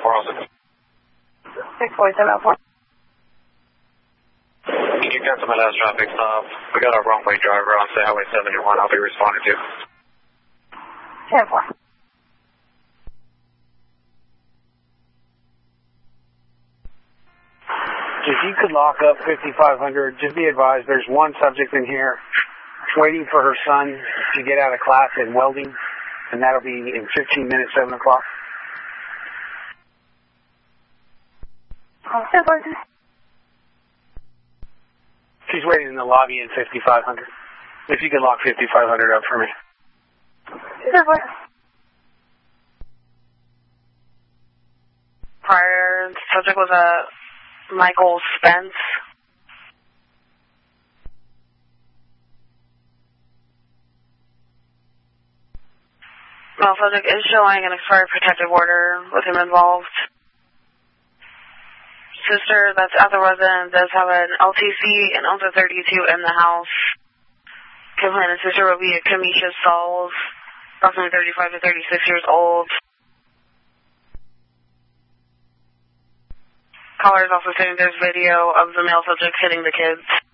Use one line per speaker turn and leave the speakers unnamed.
406.
64704.
Can you cancel my last traffic stop? We got a wrong-way driver on State Highway 71. I'll be responding to.
10-4.
If you could lock up 5500, just be advised there's one subject in here waiting for her son to get out of class in welding, and that'll be in 15 minutes, 7 o'clock. She's waiting in the lobby in 5500. If you could lock 5500 up for me.
Prior subject was Michael Spence. Well, subject is showing an expired protective order with him involved. Sister that's at the residence does have an LTC and owns a 32 in the house. Complaining sister will be Kamisha Sauls, approximately 35 to 36 years old. Caller is also saying there's video of the male subject hitting the kids.